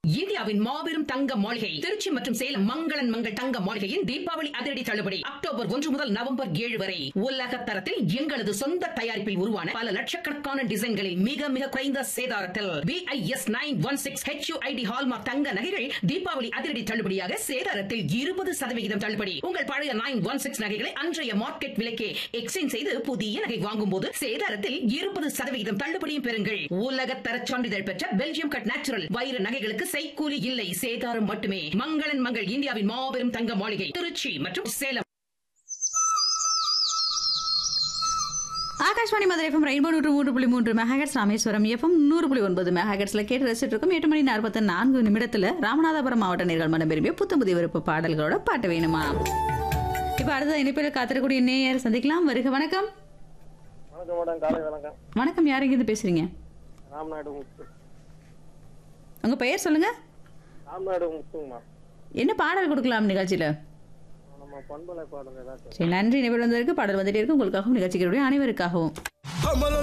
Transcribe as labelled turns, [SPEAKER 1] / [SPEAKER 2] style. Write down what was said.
[SPEAKER 1] இந்தியாவின் மாபெரும் தங்க மாளிகை திருச்சி மற்றும் சேலம் மங்களன் மங்கள் தங்க மாளிகையின் தீபாவளி அதிரடி தள்ளுபடி அக்டோபர் 1 முதல் நவம்பர் 7 வரை உலக தரத்தில் எங்களது சொந்த தயாரிப்பில் உருவான பல லட்சக்கணக்கான டிசைன்களில் மிக மிக குறைந்த சேதாரத்தில் BIS 916 HUID ஹால்மார்க் தங்க நகைகள் தீபாவளி அதிரடி தள்ளுபடியாக சேதாரத்தில் 20% தள்ளுபடி. உங்கள் பழைய 916 நகைகளை அன்றைய மார்க்கெட் விலைக்கே எக்ஸ்சேஞ்ச் செய்து புதிய நகை வாங்கும் போது சேதாரத்தில் 20% தள்ளுபடியும் பெறுங்கள். உலக தர சான்றிதழ் பெற்ற பெல்ஜியம் கட் நேச்சுரல் வைர நகைகளுக்கு செய்கூலி இல்லை, சேதாரம் மட்டுமே. மங்களன் மங்கள் இந்தியாவின் மாபெரும் தங்க மாளிகை திருச்சி மற்றும் Salem.
[SPEAKER 2] Akashvani Madurai FM rainbow 103.3 megahertz, Rameswaram FM 100.9 மெகாஹெர்ட்ஸ்ல கேட்டு ரசிச்சுட்டு இருக்கும். 8:44 ராமநாதபுரம் மாவட்ட நேர்கள் மனம் விரும்பிய புத்தம் புதிய விருப்ப பாடல்களோட பாட்டு வேணுமா? இப்ப அடுத்த இணைப்பில் காத்திருக்கக்கூடிய நேயர் சந்திக்கலாம். வருக. வணக்கம். வணக்கம். யார் எங்கிருந்து பேசுறீங்க? உங்க பெயர் சொல்லுங்க. என்ன பாடல் கொடுக்கலாம் நிகழ்ச்சியில? சரி, நன்றி. நிகழ்வு வந்ததற்கு பாடல் வந்துட்டே இருக்கு உங்களுக்காகவும் நிகழ்ச்சிகளுடைய அனைவருக்காகவும்.